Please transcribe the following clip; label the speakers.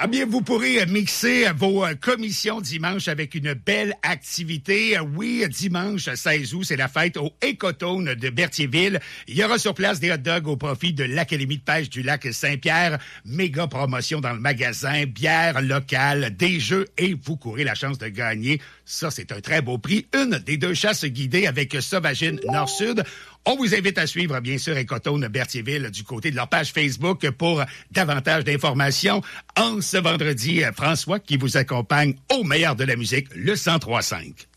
Speaker 1: Ah bien, vous pourrez mixer vos commissions dimanche avec une belle activité. Oui, dimanche 16 août, c'est la fête au Écotone de Berthierville. Il y aura sur place des hot dogs au profit de l'Académie de pêche du lac Saint-Pierre. Méga promotion dans le magasin, bière locale, des jeux et vous courez la chance de gagner. Ça, c'est un très beau prix. Une des 2 chasses guidées avec Sauvagine Nord-Sud. On vous invite à suivre, bien sûr, Écotone Berthierville du côté de leur page Facebook pour davantage d'informations. En ce vendredi, François qui vous accompagne au meilleur de la musique, le 103.5.